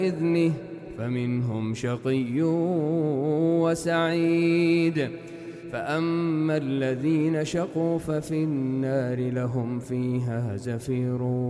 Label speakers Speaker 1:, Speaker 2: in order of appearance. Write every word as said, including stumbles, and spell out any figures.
Speaker 1: بإذنه فمنهم شقي وسعيد فأما الذين شقوا ففي النار لهم فيها زفير